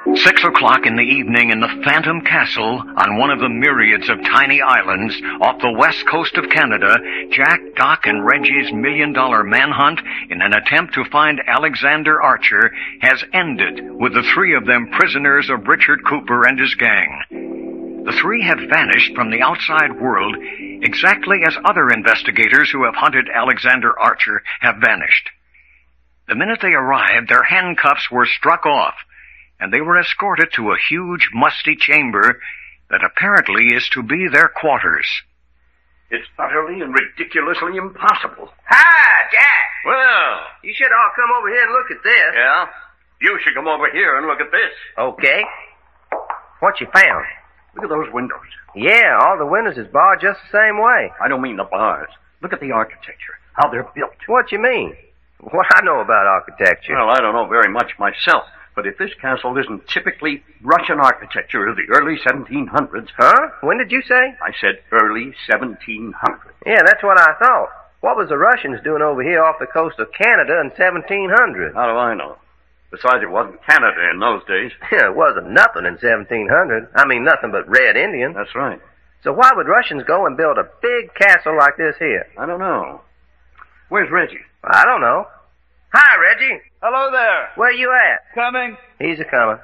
6 o'clock in the evening in the Phantom Castle on one of the myriads of tiny islands off the west coast of Canada, Jack, Doc, and Reggie's million-dollar manhunt in an attempt to find Alexander Archer has ended with the three of them prisoners of Richard Cooper and his gang. The three have vanished from the outside world exactly as other investigators who have hunted Alexander Archer have vanished. The minute they arrived, their handcuffs were struck off, and they were escorted to a huge, musty chamber that apparently is to be their quarters. It's utterly and ridiculously impossible. Hi, Jack. Well. You should all come over here and look at this. Yeah? You should come over here and look at this. Okay. What you found? Look at those windows. Yeah, all the windows is barred just the same way. I don't mean the bars. Look at the architecture, how they're built. What you mean? What I know about architecture? Well, I don't know very much myself. But if this castle isn't typically Russian architecture of the early 1700s... Huh? When did you say? I said early 1700s. Yeah, that's what I thought. What was the Russians doing over here off the coast of Canada in 1700? How do I know? Besides, it wasn't Canada in those days. Yeah, it wasn't nothing in 1700. I mean, nothing but red Indian. That's right. So why would Russians go and build a big castle like this here? I don't know. Where's Reggie? I don't know. Hi, Reggie. Hello there. Where you at? Coming. He's a-coming.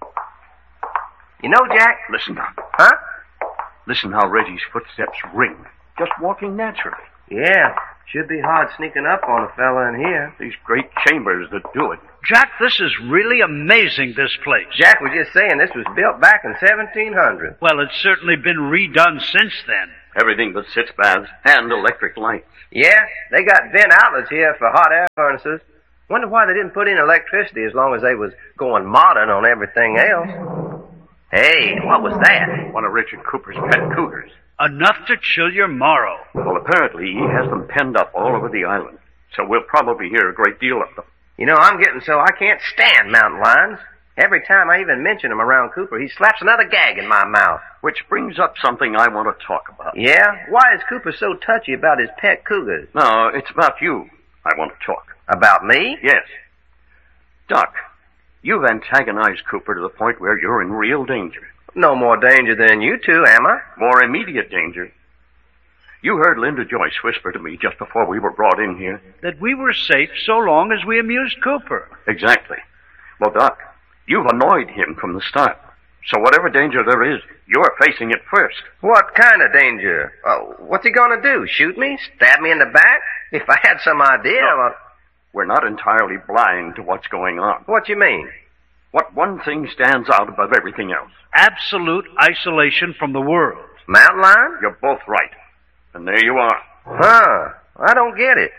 You know, Jack? Listen, Doc. Huh? Listen how Reggie's footsteps ring. Just walking naturally. Yeah. Should be hard sneaking up on a fella in here. These great chambers that do it. Jack, this is really amazing, this place. Jack was just saying this was built back in 1700. Well, it's certainly been redone since then. Everything but sitz baths and electric lights. Yeah, they got vent outlets here for hot air furnaces. Wonder why they didn't put in electricity as long as they was going modern on everything else. Hey, what was that? One of Richard Cooper's pet cougars. Enough to chill your marrow. Well, apparently he has them penned up all over the island, so we'll probably hear a great deal of them. You know, I'm getting so I can't stand mountain lions. Every time I even mention him around Cooper, he slaps another gag in my mouth. Which brings up something I want to talk about. Yeah? Why is Cooper so touchy about his pet cougars? No, it's about you I want to talk. About me? Yes. Doc, you've antagonized Cooper to the point where you're in real danger. No more danger than you two, am I? More immediate danger. You heard Linda Joyce whisper to me just before we were brought in here. That we were safe so long as we amused Cooper. Exactly. Well, Doc, you've annoyed him from the start. So whatever danger there is, you're facing it first. What kind of danger? What's he gonna do? Shoot me? Stab me in the back? If I had some idea... No, we're not entirely blind to what's going on. What you mean? What one thing stands out above everything else? Absolute isolation from the world. Mountain lion? You're both right. And there you are. Huh. I don't get it.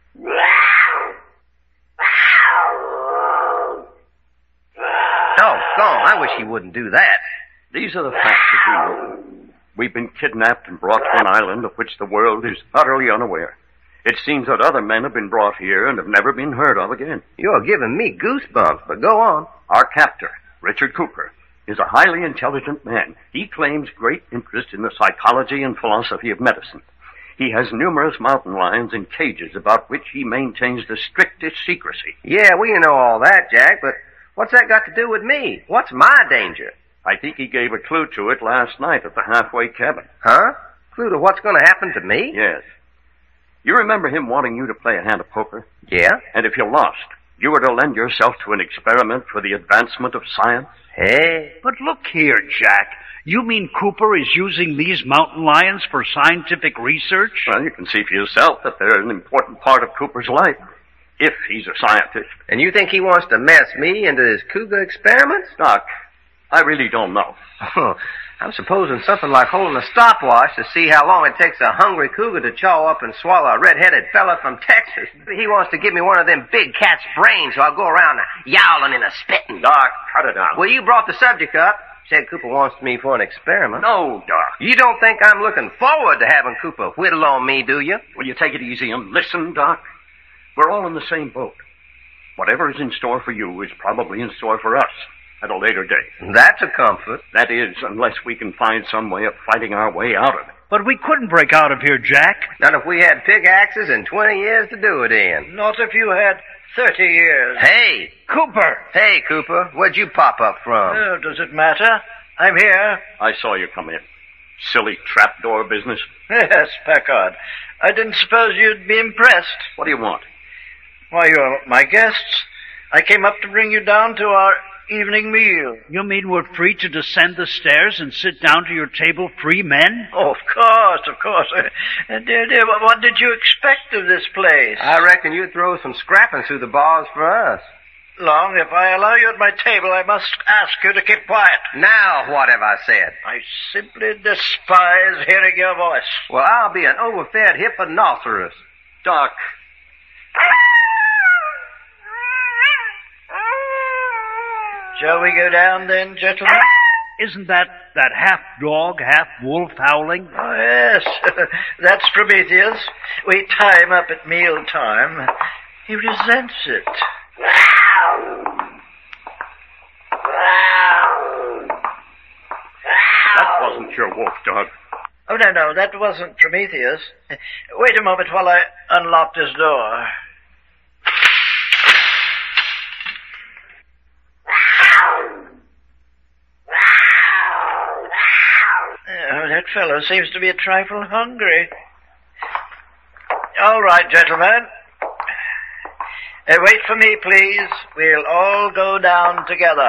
Oh, gone. I wish he wouldn't do that. These are the facts that we know. We've been kidnapped and brought to an island of which the world is utterly unaware. It seems that other men have been brought here and have never been heard of again. You're giving me goosebumps, but go on. Our captor, Richard Cooper, is a highly intelligent man. He claims great interest in the psychology and philosophy of medicine. He has numerous mountain lions in cages about which he maintains the strictest secrecy. Yeah, we know all that, Jack, but what's that got to do with me? What's my danger? I think he gave a clue to it last night at the halfway cabin. Huh? Clue to what's going to happen to me? Yes. You remember him wanting you to play a hand of poker? Yeah. And if you lost, you were to lend yourself to an experiment for the advancement of science? Hey. But look here, Jack. You mean Cooper is using these mountain lions for scientific research? Well, you can see for yourself that they're an important part of Cooper's life, if he's a scientist. And you think he wants to mess me into his cougar experiments? Doc, I really don't know. I'm supposing something like holding a stopwatch to see how long it takes a hungry cougar to chaw up and swallow a red-headed fella from Texas. He wants to give me one of them big cat's brains so I'll go around yowling and spitting. Doc, cut it out. Well, you brought the subject up. Said Cooper wants me for an experiment. No, Doc. You don't think I'm looking forward to having Cooper whittle on me, do you? Will you take it easy and listen, Doc? We're all in the same boat. Whatever is in store for you is probably in store for us at a later date. That's a comfort. That is, unless we can find some way of fighting our way out of it. But we couldn't break out of here, Jack. Not if we had pickaxes and 20 years to do it in. Not if you had 30 years. Hey! Cooper! Hey, Cooper. Where'd you pop up from? Oh, does it matter? I'm here. I saw you come in. Silly trapdoor business. Yes, Packard. I didn't suppose you'd be impressed. What do you want? Why, you're my guests. I came up to bring you down to our evening meal. You mean we're free to descend the stairs and sit down to your table, free men? Oh, of course, of course. Dear, what did you expect of this place? I reckon you'd throw some scrapping through the bars for us. Long, if I allow you at my table, I must ask you to keep quiet. Now, what have I said? I simply despise hearing your voice. Well, I'll be an overfed hipponoceros. Doc. Shall we go down then, gentlemen? Isn't that half dog, half wolf howling? Oh, yes. That's Prometheus. We tie him up at mealtime. He resents it. That wasn't your wolf, dog. Oh, no, that wasn't Prometheus. Wait a moment while I unlock this door. Oh, that fellow seems to be a trifle hungry. All right, gentlemen. Wait for me, please. We'll all go down together.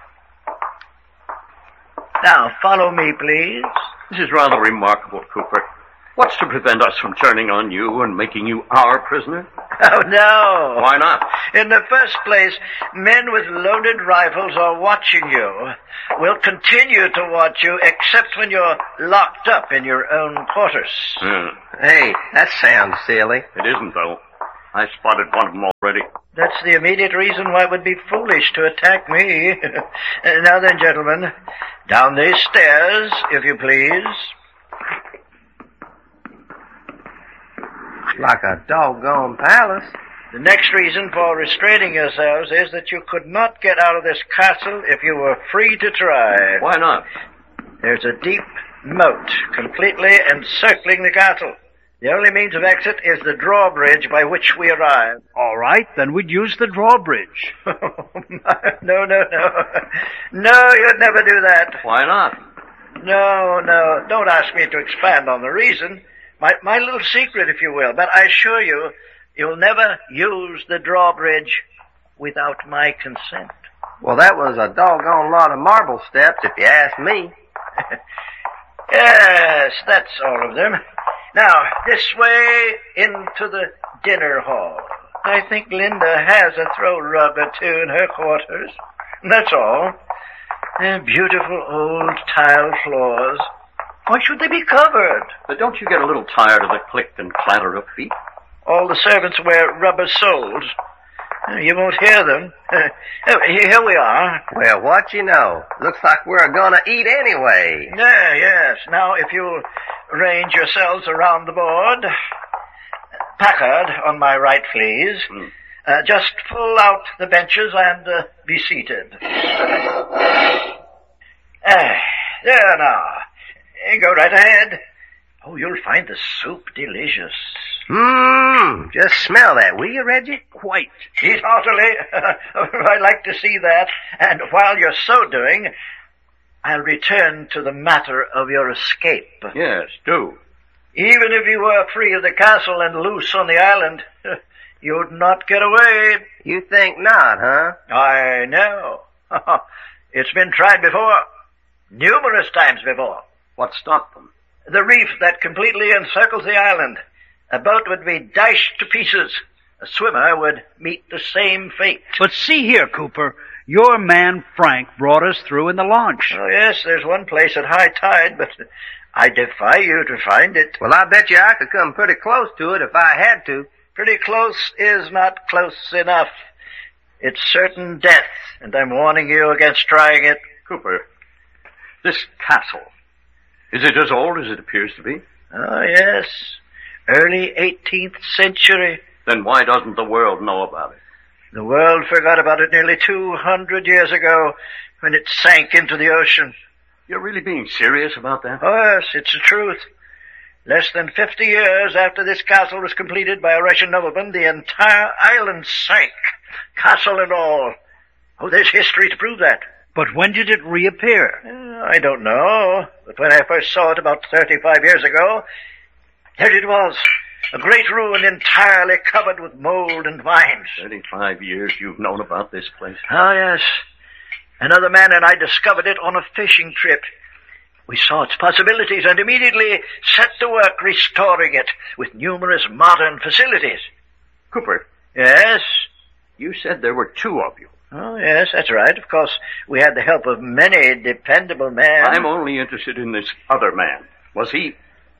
Now, follow me, please. This is rather remarkable, Cooper. What's to prevent us from turning on you and making you our prisoner? Oh, no. Why not? In the first place, men with loaded rifles are watching you. Will continue to watch you, except when you're locked up in your own quarters. Hey, that sounds silly. It isn't, though. I spotted one of them already. That's the immediate reason why it would be foolish to attack me. Now then, gentlemen, down these stairs, if you please. Like a doggone palace. The next reason for restraining yourselves is that you could not get out of this castle if you were free to try. Why not? There's a deep moat completely encircling the castle. The only means of exit is the drawbridge by which we arrive. All right, then we'd use the drawbridge. No. No, you'd never do that. Why not? No. Don't ask me to expand on the reason. My little secret, if you will. But I assure you, you'll never use the drawbridge without my consent. Well, that was a doggone lot of marble steps, if you ask me. Yes, that's all of them. Now, this way into the dinner hall. I think Linda has a throw rug or two in her quarters. That's all. Beautiful old tile floors. Why should they be covered? But don't you get a little tired of the click and clatter of feet? All the servants wear rubber soles. You won't hear them. Here we are. Well, what you know? Looks like we're gonna eat anyway. Yes. Now, if you'll arrange yourselves around the board. Packard, on my right, please. Just pull out the benches and be seated. There now. Go right ahead. Oh, you'll find the soup delicious. Just smell that, will you, Reggie? Quite. Eat heartily. I'd like to see that. And while you're so doing, I'll return to the matter of your escape. Yes, do. Even if you were free of the castle and loose on the island, you'd not get away. You think not, huh? I know. It's been tried before. Numerous times before. What stopped them? The reef that completely encircles the island. A boat would be dashed to pieces. A swimmer would meet the same fate. But see here, Cooper. Your man Frank brought us through in the launch. Oh, yes, there's one place at high tide, but I defy you to find it. Well, I bet you I could come pretty close to it if I had to. Pretty close is not close enough. It's certain death, and I'm warning you against trying it. Cooper, this castle, is it as old as it appears to be? Oh, yes. Early 18th century. Then why doesn't the world know about it? The world forgot about it nearly 200 years ago when it sank into the ocean. You're really being serious about that? Oh, yes, it's the truth. Less than 50 years after this castle was completed by a Russian nobleman, the entire island sank, castle and all. Oh, there's history to prove that. But when did it reappear? I don't know, but when I first saw it about 35 years ago, there it was, a great ruin entirely covered with mold and vines. 35 years you've known about this place? Oh, yes. Another man and I discovered it on a fishing trip. We saw its possibilities and immediately set to work restoring it with numerous modern facilities. Cooper. Yes? You said there were two of you. Oh, yes, that's right. Of course, we had the help of many dependable men. I'm only interested in this other man. Was he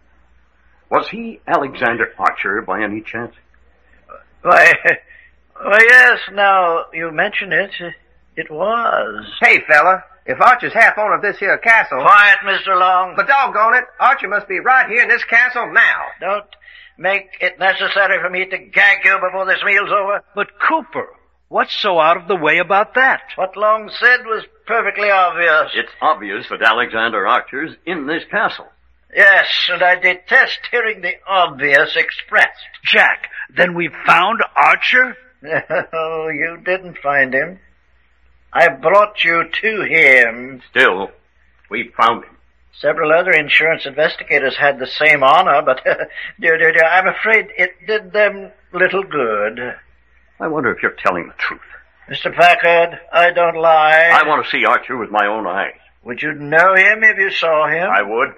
Alexander Archer by any chance? Why, yes, now you mention it, it was. Hey, fella, if Archer's half owner of this here castle... Quiet, Mr. Long. But doggone it, Archer must be right here in this castle now. Don't make it necessary for me to gag you before this meal's over. But Cooper, what's so out of the way about that? What Long said was perfectly obvious. It's obvious that Alexander Archer's in this castle. Yes, and I detest hearing the obvious expressed. Jack, then we've found Archer? Oh, you didn't find him. I brought you to him. Still, we found him. Several other insurance investigators had the same honor, but dear, I'm afraid it did them little good. I wonder if you're telling the truth. Mr. Packard, I don't lie. I want to see Archer with my own eyes. Would you know him if you saw him? I would.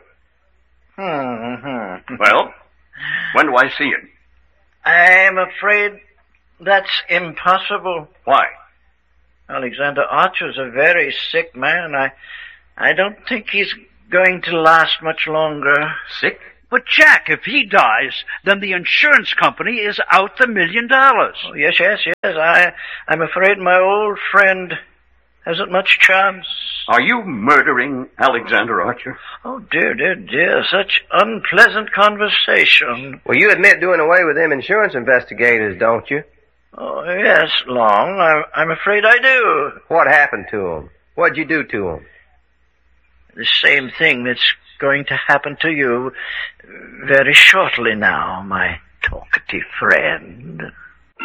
Well, when do I see him? I'm afraid that's impossible. Why? Alexander Archer's a very sick man. I don't think he's going to last much longer. Sick? But Jack, if he dies, then the insurance company is out the $1 million. Oh, yes. I'm afraid my old friend hasn't much chance. Are you murdering Alexander Archer? Oh, dear, such unpleasant conversation. Well, you admit doing away with them insurance investigators, don't you? Oh, yes, Long. I'm afraid I do. What happened to them? What'd you do to them? The same thing that's going to happen to you very shortly now, my talkative friend.